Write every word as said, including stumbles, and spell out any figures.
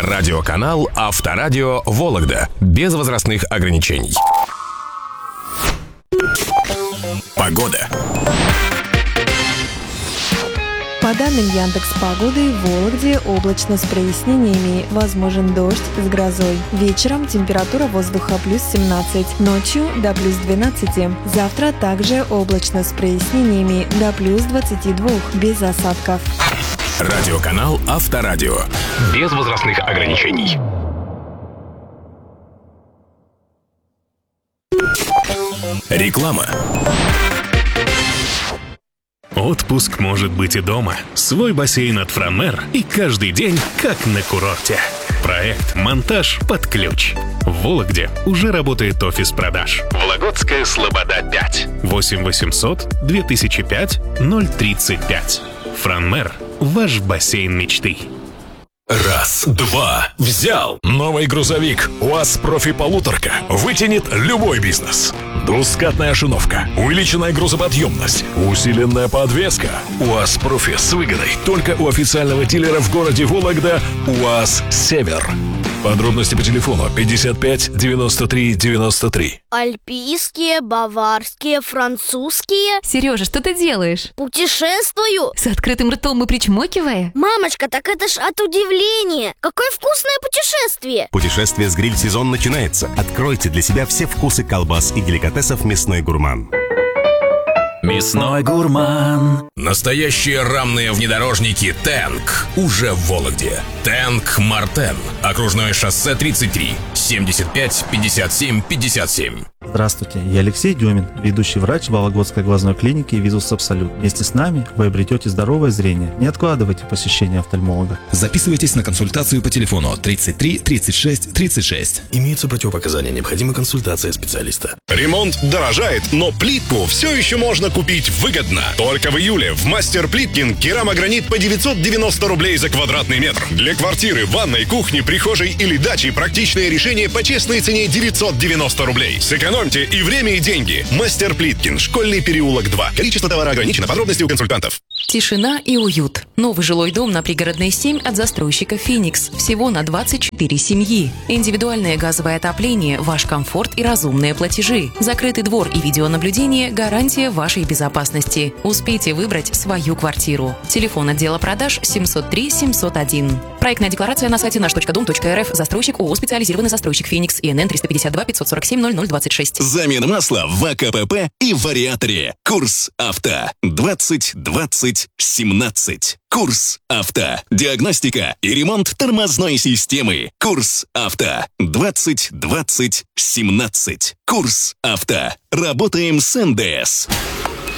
Радиоканал Авторадио Вологда. Без возрастных ограничений. Погода. По данным Яндекс.Погоды, в Вологде облачно с прояснениями, возможен дождь с грозой. Вечером температура воздуха плюс семнадцать, ночью до плюс двенадцати. Завтра также облачно с прояснениями до плюс двадцати двух, без осадков. Радиоканал Авторадио. Без возрастных ограничений. Реклама. Отпуск может быть и дома. Свой бассейн от Франмер и каждый день как на курорте. Проект «Монтаж под ключ». В Вологде уже работает офис продаж. Вологодская Слобода пять. восемь восемьсот две тысячи пять ноль тридцать пять. Франмер – ваш бассейн мечты. Раз, два, взял! Новый грузовик УАЗ Профи Полуторка вытянет любой бизнес. Двускатная шиновка, увеличенная грузоподъемность, усиленная подвеска. УАЗ Профи с выгодой только у официального дилера в городе Вологда УАЗ Север. Подробности по телефону пятьдесят пять девяносто три девяносто три. Альпийские, баварские, французские. Сережа, что ты делаешь? Путешествую. С открытым ртом и причмокивая? Мамочка, так это ж от удивления. Какое вкусное путешествие. Путешествие с гриль-сезон начинается. Откройте для себя все вкусы колбас и деликатесов «Мясной гурман». Мясной гурман. Настоящие рамные внедорожники «Тэнк» уже в Вологде. «Тэнк Мартен». Окружное шоссе тридцать три, семьдесят пять пятьдесят семь пятьдесят семь. Здравствуйте, я Алексей Демин, ведущий врач Вологодской глазной клиники «Визус Абсолют». Вместе с нами вы обретете здоровое зрение. Не откладывайте посещение офтальмолога. Записывайтесь на консультацию по телефону тридцать три тридцать шесть тридцать шесть. Имеются противопоказания, необходима консультация специалиста. Ремонт дорожает, но плитку все еще можно купить выгодно. Только в июле в Мастер Плиткин керамогранит по девятьсот девяносто рублей за квадратный метр. Для квартиры, ванной, кухни, прихожей или дачи практичное решение по честной цене девятьсот девяносто рублей. Сэкономьте и время, и деньги. Мастер Плиткин, Школьный переулок два. Количество товара ограничено. Подробности у консультантов. Тишина и уют. Новый жилой дом на Пригородной семь от застройщика «Феникс». Всего на двадцать четыре семьи. Индивидуальное газовое отопление, ваш комфорт и разумные платежи. Закрытый двор и видеонаблюдение – гарантия вашей безопасности. Успейте выбрать свою квартиру. Телефон отдела продаж семьсот три семьсот один. Проектная декларация на сайте наш точка дом точка эр эф. Застройщик ООО «Специализированный застройщик Феникс». ИНН триста пятьдесят два пятьсот сорок семь ноль ноль двадцать шесть. Замена масла в АКПП и вариаторе. Курс авто. двадцать двадцать семнадцать. Курс авто. Диагностика и ремонт тормозной системы. Курс авто. двадцать двадцать семнадцать. Курс авто. Работаем с эн дэ эс.